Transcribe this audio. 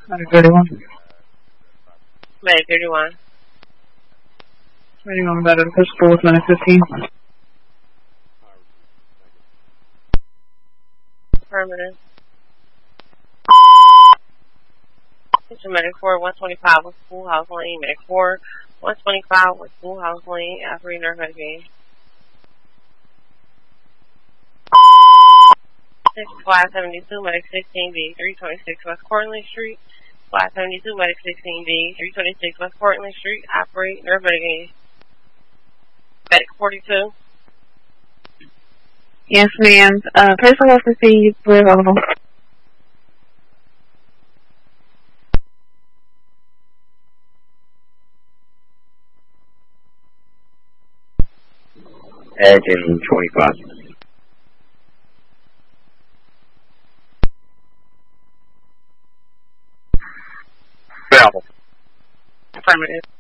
Medic 31. Medic 31. 31 better physical with Medic 15. Affirmative. Medic 4, 125 with Schoolhouse Lane. Medic 4, 125 with Schoolhouse Lane. After nerve medication. 572, Medic 16B, 326 West Cortlandt Street. 572, Medic 16B, 326 West Cortlandt Street. Operate nerve medication. Medic 42. Yes, ma'am. Person wants to see you. We're available. Edge in 25. Affirmative.